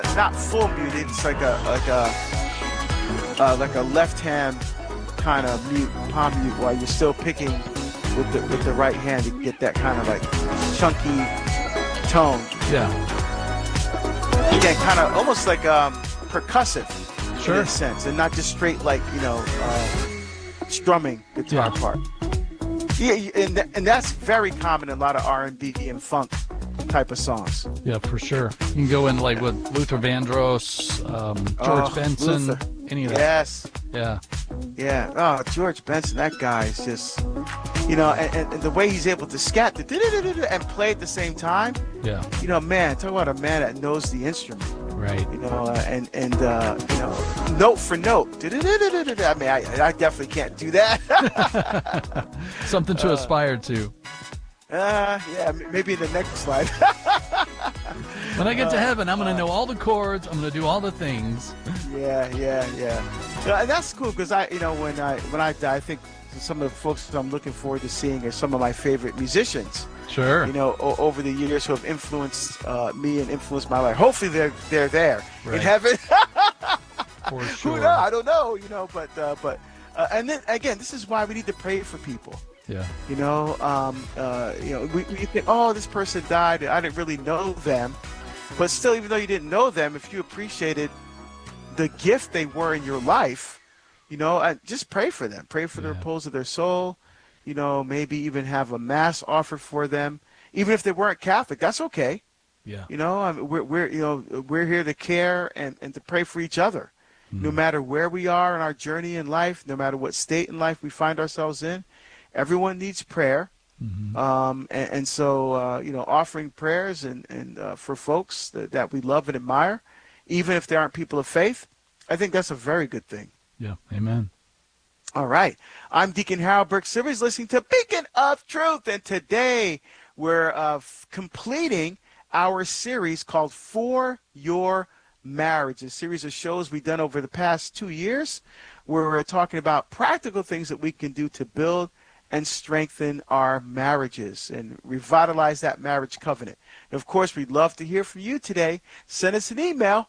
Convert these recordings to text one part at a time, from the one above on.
not full muted. It's like a left hand kind of mute, palm mute, while you're still picking with the right hand to get that kind of like chunky tone. Yeah. Again, kind of almost like percussive, sure, in a sense, and not just straight like strumming guitar part. Yeah, and that's very common in a lot of R&B and funk type of songs. Yeah, for sure. You can go in like with Luther Vandross, George Benson, Luther. Any of that. Yes. Yeah. Yeah. Oh, George Benson, that guy is just, and the way he's able to scat and play at the same time. Yeah. Man, talk about a man that knows the instrument. Right. Note for note. I mean, I definitely can't do that. Something to aspire to. Yeah, maybe in the next slide. When I get to heaven, I'm going to know all the chords. I'm going to do all the things. Yeah. And that's cool because when I die, I think some of the folks that I'm looking forward to seeing are some of my favorite musicians. Sure. Over the years who have influenced me and influenced my life. Hopefully they're there in heaven. For sure. Who knows? I don't know. But and then again, this is why we need to pray for people. Yeah. We think, oh, this person died. I didn't really know them, but still, even though you didn't know them, if you appreciated the gift they were in your life, just pray for them. Pray for the repose of their soul. Maybe even have a mass offered for them, even if they weren't Catholic. That's okay. Yeah. We're here to care and to pray for each other, no matter where we are in our journey in life, no matter what state in life we find ourselves in. Everyone needs prayer. So offering prayers and for folks that we love and admire, even if they aren't people of faith, I think that's a very good thing. Yeah. Amen. All right. I'm Deacon Harold Burke Silvers, listening to Beacon of Truth. And today we're completing our series called For Your Marriage, a series of shows we've done over the past 2 years where we're talking about practical things that we can do to build and strengthen our marriages and revitalize that marriage covenant. And of course, we'd love to hear from you today. Send us an email,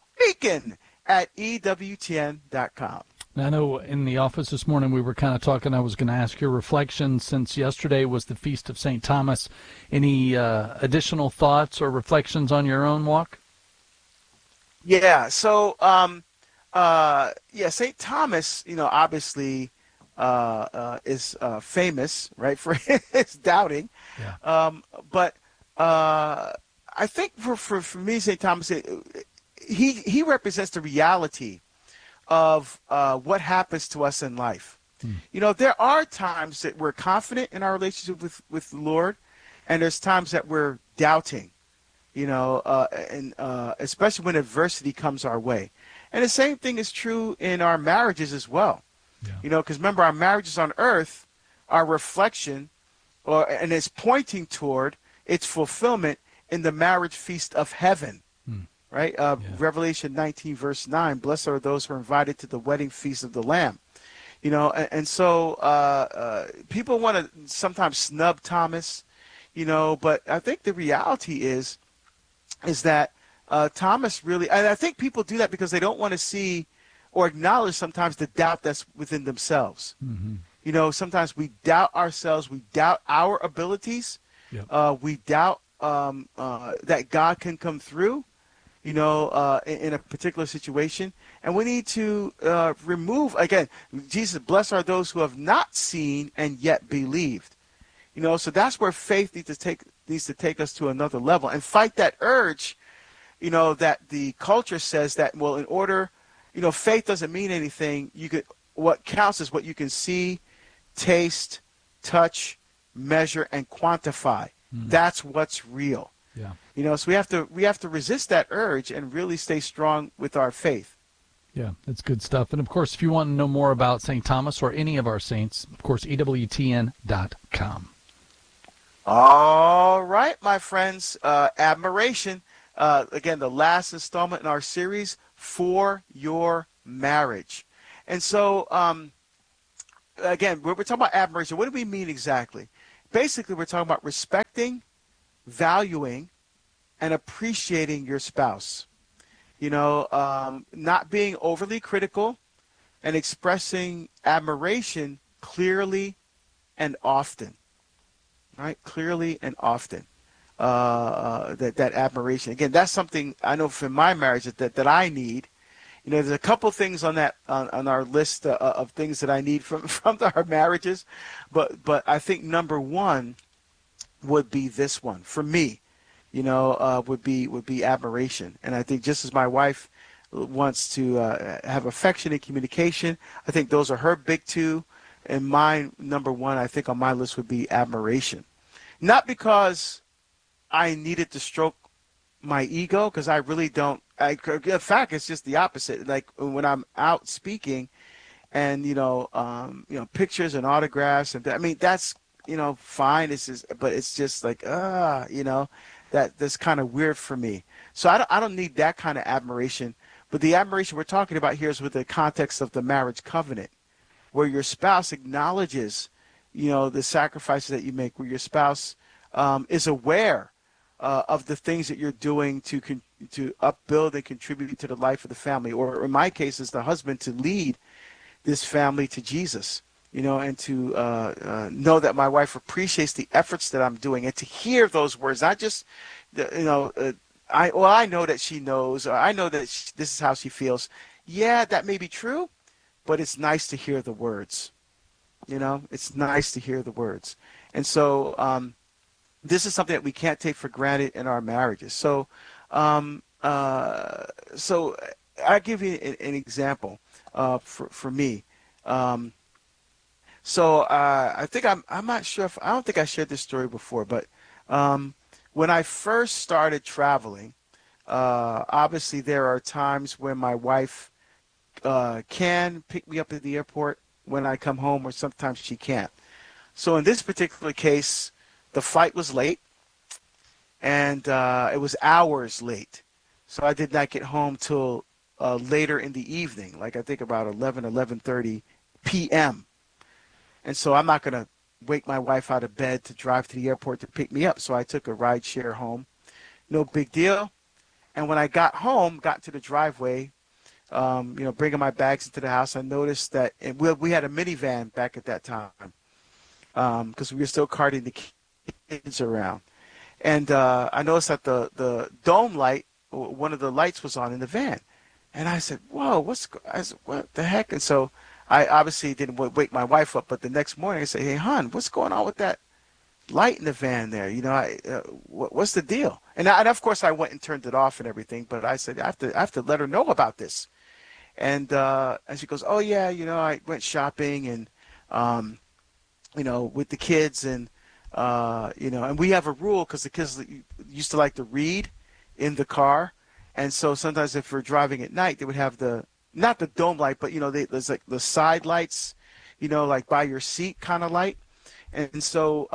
beacon@ewtn.com. Now, I know in the office this morning we were kind of talking. I was going to ask your reflection since yesterday was the Feast of St. Thomas. Any additional thoughts or reflections on your own walk? Yeah. So, St. Thomas, obviously is famous, right, for his doubting. Yeah. But I think for me, St. Thomas, he represents the reality of what happens to us in life. There are times that we're confident in our relationship with the Lord, and there's times that we're doubting, and especially when adversity comes our way. And the same thing is true in our marriages as well. Yeah. Because remember, our marriages on earth are reflection, and it's pointing toward its fulfillment in the marriage feast of heaven. Right? Revelation 19, verse 9, blessed are those who are invited to the wedding feast of the Lamb. So people want to sometimes snub Thomas, but I think the reality is that Thomas really, and I think people do that because they don't want to see or acknowledge sometimes the doubt that's within themselves. Sometimes we doubt ourselves, we doubt our abilities, we doubt that God can come through. In a particular situation. And we need to remove, again, Jesus, blessed are those who have not seen and yet believed. So that's where faith needs to take us to another level and fight that urge, that the culture says that, well, in order, faith doesn't mean anything. What counts is what you can see, taste, touch, measure, and quantify. That's what's real. Yeah. So we have to resist that urge and really stay strong with our faith. Yeah, that's good stuff. And of course, if you want to know more about St. Thomas or any of our saints, of course, EWTN.com. All right, my friends, admiration. Again, the last installment in our series, For Your Marriage. And so, again, we're talking about admiration. What do we mean exactly? Basically, we're talking about respecting, valuing, and appreciating your spouse. Not being overly critical and expressing admiration clearly and often, right? Clearly and often. That admiration. Again, that's something I know for my marriage that I need. There's a couple things on that on our list of things that I need from from our marriages, but I think number one would be this one for me. Would be admiration, and I think just as my wife wants to have affectionate communication, I think those are her big two, and mine number one. I think on my list would be admiration, not because I needed to stroke my ego, because I really don't. In fact, it's just the opposite. Like when I'm out speaking, and pictures and autographs, and I mean that's fine. But it's just like that's kind of weird for me. So I don't need that kind of admiration. But the admiration we're talking about here is with the context of the marriage covenant, where your spouse acknowledges, the sacrifices that you make, where your spouse is aware of the things that you're doing to upbuild and contribute to the life of the family, or in my case, as the husband, to lead this family to Jesus, and to know that my wife appreciates the efforts that I'm doing, and to hear those words, not just, I know that she knows, or I know that this is how she feels. Yeah, that may be true, but it's nice to hear the words. It's nice to hear the words, and so this is something that we can't take for granted in our marriages. So, so I'll give you an example for me. I think I'm not sure if I don't think I shared this story before, but when I first started traveling, obviously there are times when my wife can pick me up at the airport when I come home, or sometimes she can't. So in this particular case, the flight was late, and it was hours late. So I did not get home till later in the evening, like I think about 11:30 p.m. And so I'm not going to wake my wife out of bed to drive to the airport to pick me up. So I took a ride share home. No big deal. And when I got home, got to the driveway, bringing my bags into the house, I noticed that we had a minivan back at that time, because we were still carting the kids around. And I noticed that the dome light, one of the lights was on in the van. And I said, whoa, what the heck? And so I obviously didn't wake my wife up, but the next morning I said, hey, hon, what's going on with that light in the van there? What's the deal? And of course I went and turned it off and everything, but I said, I have to let her know about this. And she goes, oh yeah, I went shopping and, with the kids, and, and we have a rule because the kids used to like to read in the car. And so sometimes if we're driving at night, they would have not the dome light, but, there's like the side lights, like by your seat kind of light. And so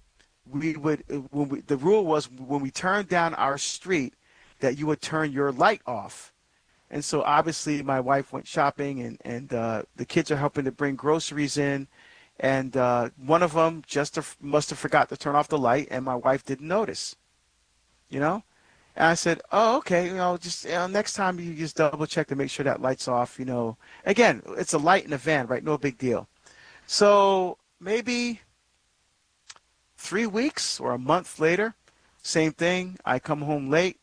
the rule was when we turned down our street that you would turn your light off. And so obviously my wife went shopping, and the kids are helping to bring groceries in. And one of them must have forgot to turn off the light, and my wife didn't notice, And I said, oh, okay, just next time you just double check to make sure that light's off, Again, it's a light in the van, right? No big deal. So maybe 3 weeks or a month later, same thing. I come home late,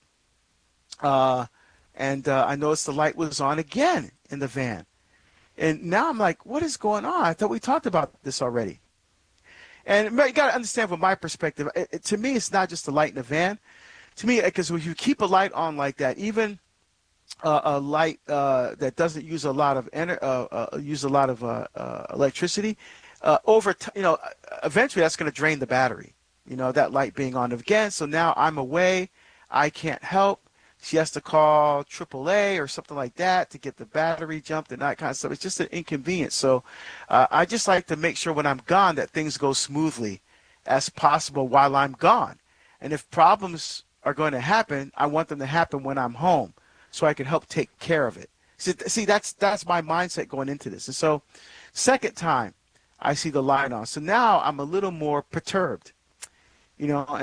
and I noticed the light was on again in the van. And now I'm like, what is going on? I thought we talked about this already. And you got to understand from my perspective, to me, it's not just the light in the van. To me, because when you keep a light on like that, even a light that doesn't use a lot of electricity, eventually that's going to drain the battery. That light being on again. So now I'm away, I can't help. She has to call AAA or something like that to get the battery jumped and that kind of stuff. It's just an inconvenience. So I just like to make sure when I'm gone that things go smoothly as possible while I'm gone. And if problems are going to happen, I want them to happen when I'm home so I can help take care of it. See, that's my mindset going into this. And so second time I see the light on. So now I'm a little more perturbed,